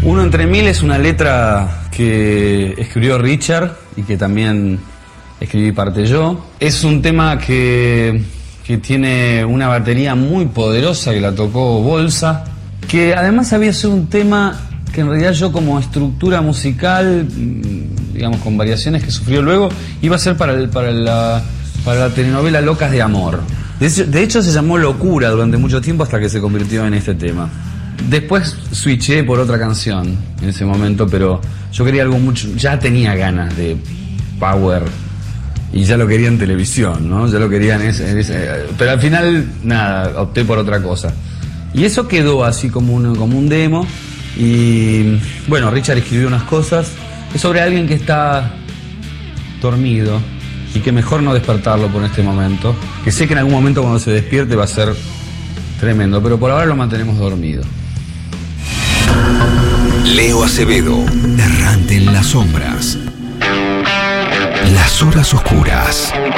Uno entre mil es una letra que escribió Richard y que también escribí parte yo. Es un tema que tiene una batería muy poderosa que la tocó Bolsa, que además había sido un tema que en realidad yo como estructura musical, digamos con variaciones que sufrió luego, iba a ser para la telenovela Locas de Amor. De hecho se llamó Locura durante mucho tiempo hasta que se convirtió en este tema. Después switché por otra canción en ese momento, pero yo quería algo mucho, ya tenía ganas de power y ya lo quería en televisión, ¿no? Ya lo quería pero al final nada, opté por otra cosa. Y eso quedó así como un demo. Y bueno, Richard escribió unas cosas. Es sobre alguien que está dormido y que mejor no despertarlo por este momento, que sé que en algún momento cuando se despierte va a ser tremendo, pero por ahora lo mantenemos dormido. Leo Acevedo, errante en las sombras. Las horas oscuras.